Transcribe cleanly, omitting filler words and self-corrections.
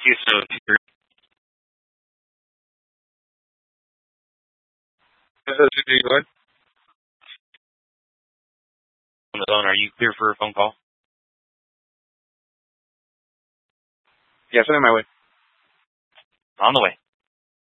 So you're Go ahead. on the phone. Are you clear for a phone call? Yes, I'm on my way. On the way.